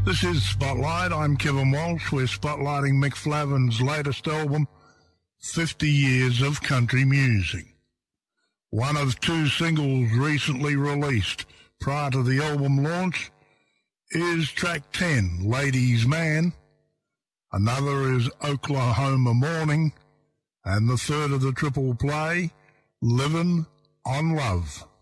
This is Spotlight. I'm Kevin Walsh. We're spotlighting Mick Flavin's latest album, 50 Years of Country Music. One of two singles recently released prior to the album launch is track 10, Ladies Man. Another is Oklahoma Morning. And the third of the triple play, Livin' on Love.